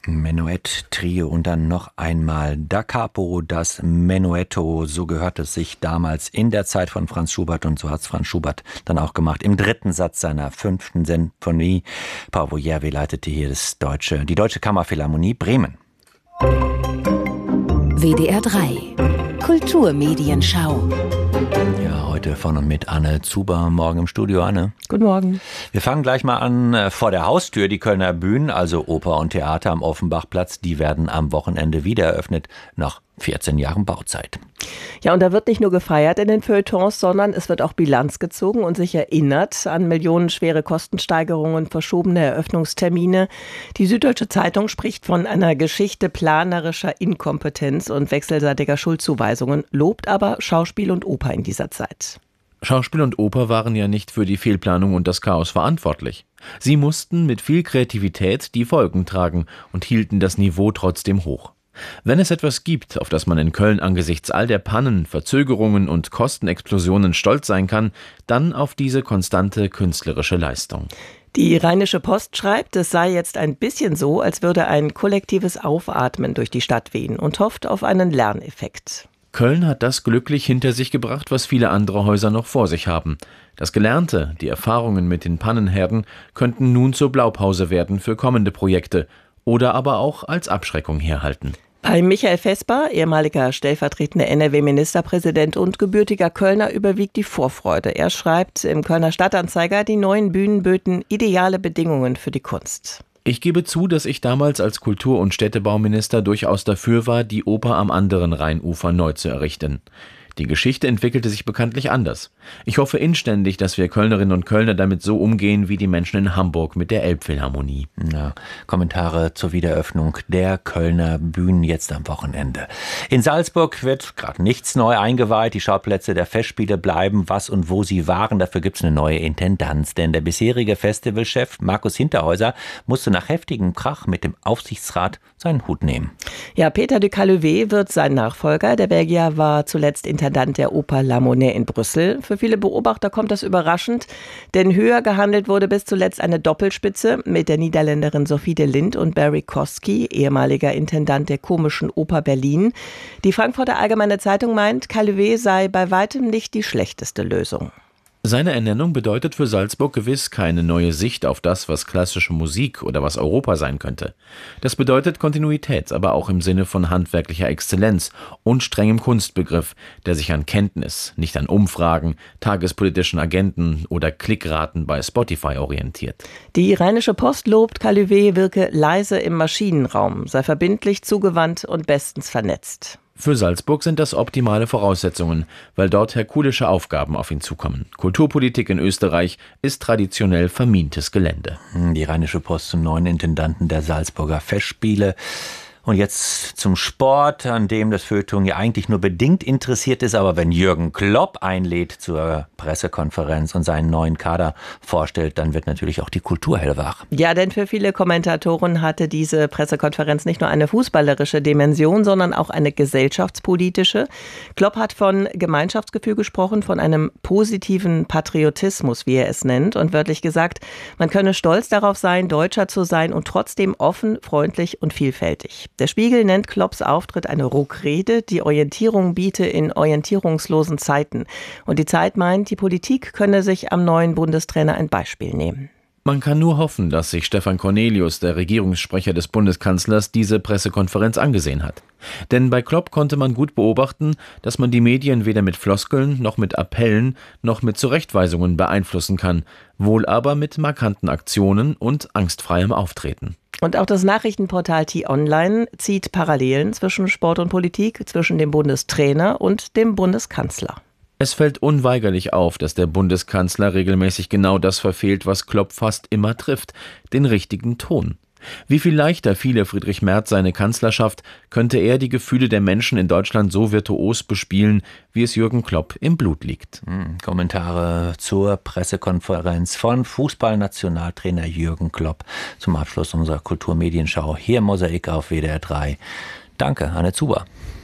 Menuett-Trio und dann noch einmal Da Capo, das Menuetto. So gehört es sich damals in der Zeit von Franz Schubert, und so hat es Franz Schubert dann auch gemacht. Im dritten Satz seiner 5. Sinfonie. Paavo Järvi leitete hier die Deutsche Kammerphilharmonie Bremen. WDR 3 Kulturmedienschau. Ja, heute von und mit Anne Zuber. Morgen im Studio, Anne. Guten Morgen. Wir fangen gleich mal an vor der Haustür. Die Kölner Bühnen, also Oper und Theater am Offenbachplatz, die werden am Wochenende wieder eröffnet, nach 14 Jahren Bauzeit. Ja, und da wird nicht nur gefeiert in den Feuilletons, sondern es wird auch Bilanz gezogen und sich erinnert an millionenschwere Kostensteigerungen und verschobene Eröffnungstermine. Die Süddeutsche Zeitung spricht von einer Geschichte planerischer Inkompetenz und wechselseitiger Schuldzuweisungen, lobt aber Schauspiel und Oper in dieser Zeit. Schauspiel und Oper waren ja nicht für die Fehlplanung und das Chaos verantwortlich. Sie mussten mit viel Kreativität die Folgen tragen und hielten das Niveau trotzdem hoch. Wenn es etwas gibt, auf das man in Köln angesichts all der Pannen, Verzögerungen und Kostenexplosionen stolz sein kann, dann auf diese konstante künstlerische Leistung. Die Rheinische Post schreibt, es sei jetzt ein bisschen so, als würde ein kollektives Aufatmen durch die Stadt wehen und hofft auf einen Lerneffekt. Köln hat das glücklich hinter sich gebracht, was viele andere Häuser noch vor sich haben. Das Gelernte, die Erfahrungen mit den Pannenherden, könnten nun zur Blaupause werden für kommende Projekte oder aber auch als Abschreckung herhalten. Bei Michael Vesper, ehemaliger stellvertretender NRW-Ministerpräsident und gebürtiger Kölner, überwiegt die Vorfreude. Er schreibt im Kölner Stadtanzeiger, die neuen Bühnen böten ideale Bedingungen für die Kunst. Ich gebe zu, dass ich damals als Kultur- und Städtebauminister durchaus dafür war, die Oper am anderen Rheinufer neu zu errichten. Die Geschichte entwickelte sich bekanntlich anders. Ich hoffe inständig, dass wir Kölnerinnen und Kölner damit so umgehen wie die Menschen in Hamburg mit der Elbphilharmonie. Ja, Kommentare zur Wiedereröffnung der Kölner Bühnen jetzt am Wochenende. In Salzburg wird gerade nichts neu eingeweiht. Die Schauplätze der Festspiele bleiben, was und wo sie waren. Dafür gibt es eine neue Intendanz. Denn der bisherige Festivalchef Markus Hinterhäuser musste nach heftigem Krach mit dem Aufsichtsrat seinen Hut nehmen. Ja, Peter de Caluwe wird sein Nachfolger. Der Belgier war zuletzt Intendant der Oper La Monnaie in Brüssel. Für viele Beobachter kommt das überraschend, denn höher gehandelt wurde bis zuletzt eine Doppelspitze mit der Niederländerin Sophie de Lindt und Barry Kosky, ehemaliger Intendant der Komischen Oper Berlin. Die Frankfurter Allgemeine Zeitung meint, Caluwe sei bei weitem nicht die schlechteste Lösung. Seine Ernennung bedeutet für Salzburg gewiss keine neue Sicht auf das, was klassische Musik oder was Europa sein könnte. Das bedeutet Kontinuität, aber auch im Sinne von handwerklicher Exzellenz und strengem Kunstbegriff, der sich an Kenntnis, nicht an Umfragen, tagespolitischen Agenten oder Klickraten bei Spotify orientiert. Die Rheinische Post lobt, Caluwe wirke leise im Maschinenraum, sei verbindlich, zugewandt und bestens vernetzt. Für Salzburg sind das optimale Voraussetzungen, weil dort herkulische Aufgaben auf ihn zukommen. Kulturpolitik in Österreich ist traditionell vermintes Gelände. Die Rheinische Post zum neuen Intendanten der Salzburger Festspiele. Und jetzt zum Sport, an dem das Feuilleton ja eigentlich nur bedingt interessiert ist. Aber wenn Jürgen Klopp einlädt zur Pressekonferenz und seinen neuen Kader vorstellt, dann wird natürlich auch die Kultur hellwach. Ja, denn für viele Kommentatoren hatte diese Pressekonferenz nicht nur eine fußballerische Dimension, sondern auch eine gesellschaftspolitische. Klopp hat von Gemeinschaftsgefühl gesprochen, von einem positiven Patriotismus, wie er es nennt. Und wörtlich gesagt, man könne stolz darauf sein, Deutscher zu sein und trotzdem offen, freundlich und vielfältig. Der Spiegel nennt Klopps Auftritt eine Ruckrede, die Orientierung biete in orientierungslosen Zeiten. Und die Zeit meint, die Politik könne sich am neuen Bundestrainer ein Beispiel nehmen. Man kann nur hoffen, dass sich Stefan Cornelius, der Regierungssprecher des Bundeskanzlers, diese Pressekonferenz angesehen hat. Denn bei Klopp konnte man gut beobachten, dass man die Medien weder mit Floskeln noch mit Appellen noch mit Zurechtweisungen beeinflussen kann, wohl aber mit markanten Aktionen und angstfreiem Auftreten. Und auch das Nachrichtenportal T-Online zieht Parallelen zwischen Sport und Politik, zwischen dem Bundestrainer und dem Bundeskanzler. Es fällt unweigerlich auf, dass der Bundeskanzler regelmäßig genau das verfehlt, was Klopp fast immer trifft, den richtigen Ton. Wie viel leichter fiele Friedrich Merz seine Kanzlerschaft, könnte er die Gefühle der Menschen in Deutschland so virtuos bespielen, wie es Jürgen Klopp im Blut liegt. Kommentare zur Pressekonferenz von Fußballnationaltrainer Jürgen Klopp zum Abschluss unserer Kulturmedienschau hier im Mosaik auf WDR 3. Danke, Anne Zuber.